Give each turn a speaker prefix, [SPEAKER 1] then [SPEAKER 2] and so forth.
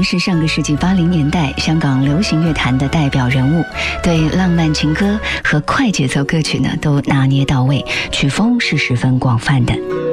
[SPEAKER 1] 是上个世纪80年代香港流行乐坛的代表人物，对浪漫情歌和快节奏歌曲呢都拿捏到位，曲风是十分广泛的。